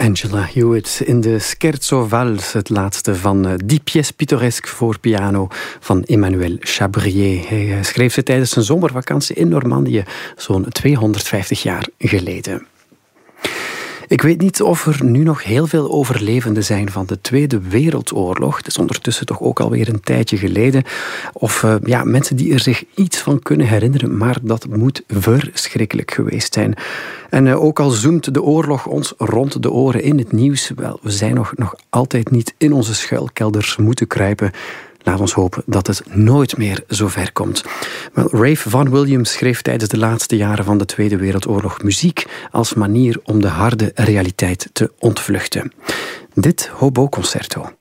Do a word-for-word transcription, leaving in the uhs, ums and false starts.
Angela Hewitt in de Scherzo Vals, het laatste van uh, Die pièce pittoresque voor piano van Emmanuel Chabrier. Hij uh, schreef ze tijdens zijn zomervakantie in Normandië, zo'n tweehonderdvijftig jaar geleden. Ik weet niet of er nu nog heel veel overlevenden zijn van de Tweede Wereldoorlog. Het is ondertussen toch ook alweer een tijdje geleden. Of uh, ja, mensen die er zich iets van kunnen herinneren, maar dat moet verschrikkelijk geweest zijn. En uh, ook al zoemt de oorlog ons rond de oren in het nieuws, wel, we zijn nog, nog altijd niet in onze schuilkelders moeten kruipen. Laat ons hopen dat het nooit meer zo ver komt. Wel, Ralph Vaughan Williams schreef tijdens de laatste jaren van de Tweede Wereldoorlog muziek als manier om de harde realiteit te ontvluchten. Dit Hobo Concerto.